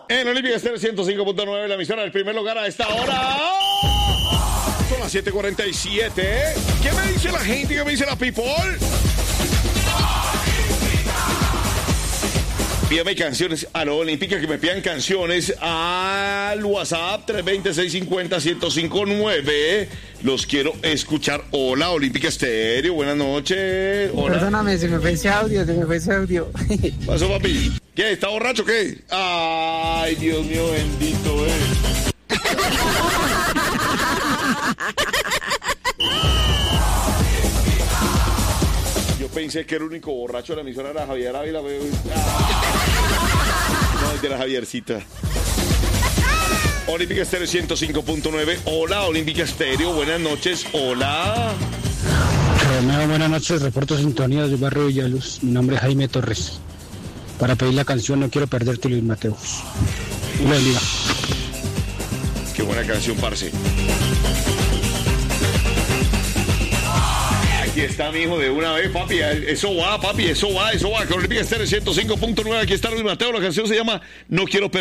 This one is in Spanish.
En Olímpica Estéreo 105.9, la emisora del primer lugar a esta hora. Son las 7:47. ¿Qué me dice la gente? ¿Qué me dice la people? Pídame canciones a la Olímpica, que me pidan canciones al WhatsApp 320-650-1059. Los quiero escuchar. Hola, Olímpica Estéreo, buenas noches. Hola. Perdóname, se me fue ese audio. ¿Qué pasó, papi? ¿Qué? ¿Está borracho o qué? Ay, Dios mío, bendito, Yo pensé que el único borracho de la emisora era Javier Ávila. No, es de la Javiercita. Olímpica Estéreo 105.9. Hola, Olímpica Estéreo, buenas noches. Hola. Romeo, buenas noches. Reporto sintonía del barrio Villaluz. Mi nombre es Jaime Torres. Para pedir la canción No Quiero Perderte, Luis Mateos. Lo bendiga. Qué buena canción, parce. Aquí está mi hijo de una vez, papi. Eso va, papi, eso va. Con Olímpica Estéreo 105.9. Aquí está Luis Mateo. La canción se llama No Quiero Perderte.